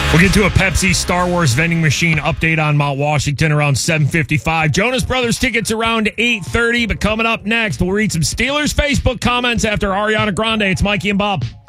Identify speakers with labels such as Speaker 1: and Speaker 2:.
Speaker 1: We'll get to a Pepsi Star Wars vending machine update on Mount Washington around 7:55. Jonas Brothers tickets around 8:30, but coming up next, we'll read some Steelers Facebook comments after Ariana Grande. It's Mikey and Bob.